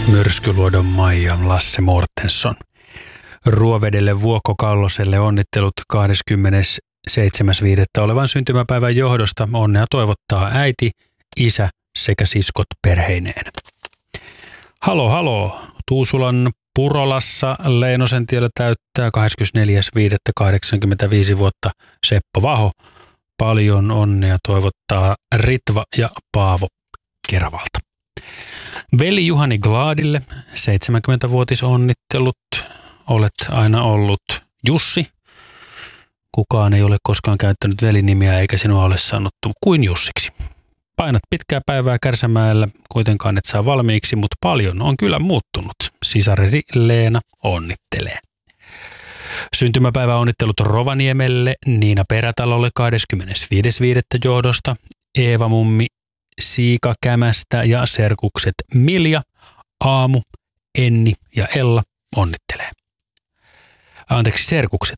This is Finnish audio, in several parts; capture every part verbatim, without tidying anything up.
Myrskyluodon Maija Lasse Mortensson. Ruovedelle Vuokko Kalloselle onnittelut kahdeskymmenesseitsemäs viidettä olevan syntymäpäivän johdosta. Onnea toivottaa äiti, isä sekä siskot perheineen. Halo, halo. Tuusulan Purolassa Leinosen tiellä täyttää kahdeskymmenesneljäs viidettä kahdeksankymmentäviisi vuotta Seppo Vaho. Paljon onnea toivottaa Ritva ja Paavo Keravalta. Veli Juhani Gladille seitsemänkymmentävuotisonnittelut. Olet aina ollut Jussi. Kukaan ei ole koskaan käyttänyt velinimiä eikä sinua ole sanottu kuin Jussiksi. Painat pitkää päivää Kärsämäellä, kuitenkaan et saa valmiiksi, mutta paljon on kyllä muuttunut. Sisaresi Leena onnittelee. Syntymäpäivä onnittelut Rovaniemelle, Niina Perätalolle kahdeskymmenesviides viidettä johdosta, Eeva Mummi Siika Kämästä ja serkukset Milja, Aamu, Enni ja Ella onnittelee. Anteeksi, serkukset,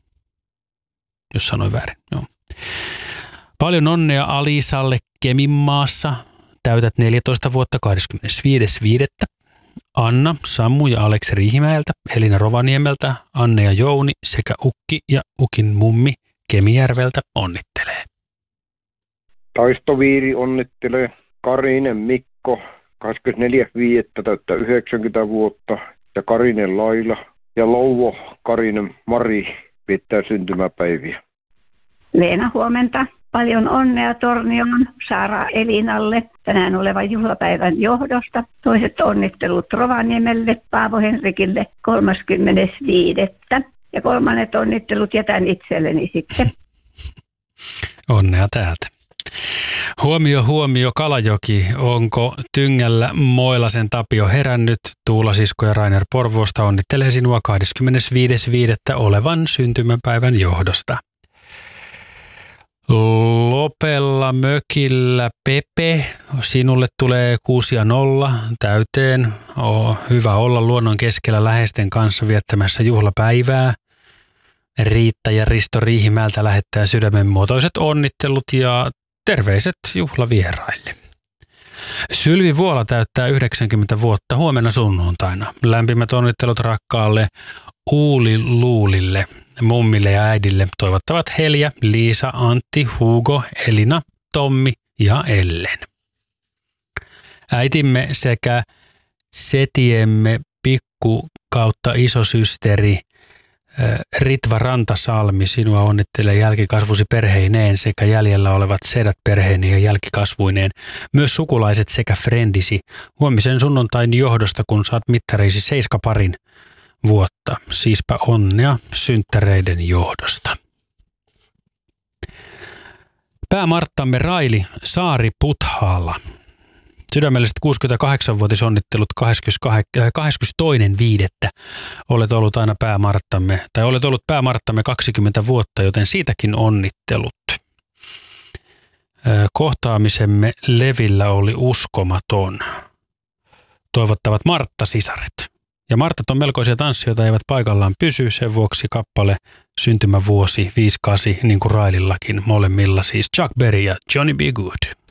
jos sanoin väärin. Joo. Paljon onnea Alisalle Keminmaassa. Täytät neljätoista vuotta kahdeskymmenesviides viidettä Anna, Sammu ja Aleksi Riihimäeltä, Elina Rovaniemeltä, Anne ja Jouni sekä Ukki ja Ukin mummi Kemijärveltä onnittelee. Taistoviiri onnittelee. Karinen Mikko kahdeskymmenesneljäs viidettä täyttää yhdeksänkymmentä vuotta ja Karinen Laila ja Louvo Karinen Mari viettää syntymäpäiviä. Leena, huomenta. Paljon onnea Tornioon Saara Elinalle tänään olevan juhlapäivän johdosta. Toiset onnittelut Rovaniemelle Paavo Henrikille kolmaskymmenes viidettä ja kolmannet onnittelut jätän itselleni sitten. Onnea täältä. Huomio, huomio, Kalajoki. Onko Tyngällä Moilasen Tapio herännyt? Tuula Sisko ja Rainer Porvoosta onnittelee sinua kahdeskymmenesviides viidettä olevan syntymäpäivän johdosta. Lopella mökillä Pepe, sinulle tulee kuusi ja nolla täyteen. On hyvä olla luonnon keskellä läheisten kanssa viettämässä juhlapäivää. Riitta ja Risto Riihimäeltä lähettää sydämenmuotoiset onnittelut ja terveiset juhlavieraille. Sylvi Vuola täyttää yhdeksänkymmentä vuotta huomenna sunnuntaina. Lämpimät onnittelut rakkaalle Uuli Luulille, mummille ja äidille toivottavat Helja, Liisa, Antti, Hugo, Elina, Tommi ja Ellen. Äitimme sekä setiemme pikku kautta isosysteri Ritva Rantasalmi, sinua onnittelee jälkikasvusi perheineen sekä jäljellä olevat sedät perheineen ja jälkikasvuineen. Myös sukulaiset sekä frendisi huomisen sunnuntain johdosta, kun saat mittareisi seiskaparin vuotta. Siispä onnea synttäreiden johdosta. Päämarttamme Raili Saari Puthaalla. Sydämelliset kuusikymmentäkahdeksanvuotisonnittelut kahdeskymmenestoinen viidettä Olet ollut aina päämarttamme, tai olet ollut päämarttamme kaksikymmentä vuotta, joten siitäkin onnittelut. Kohtaamisemme Levillä oli uskomaton. Toivottavat Martta-sisaret. Ja Martat on melkoisia tanssijoita, eivät paikallaan pysy, sen vuoksi kappale syntymävuosi viisi kahdeksan, niin kuin Railillakin, molemmilla siis Chuck Berry ja Johnny B. Good.